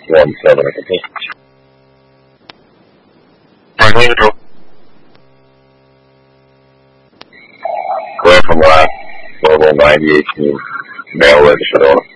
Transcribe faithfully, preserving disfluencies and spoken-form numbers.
one seven, I think. Right, neutral. Clear from last, Global ninety eighteen, mail registered owner.